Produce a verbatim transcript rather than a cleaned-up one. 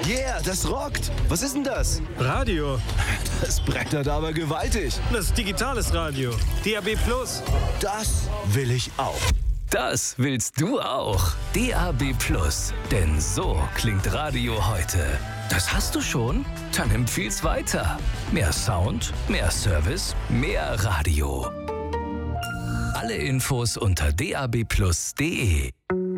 Yeah, das rockt. Was ist denn das? Radio. Das brettert aber gewaltig. Das ist digitales Radio. D A B Plus. Das will ich auch. Das willst du auch. D A B Plus. Denn so klingt Radio heute. Das hast du schon? Dann empfiehl's weiter. Mehr Sound, mehr Service, mehr Radio. Alle Infos unter d a b plus punkt d e.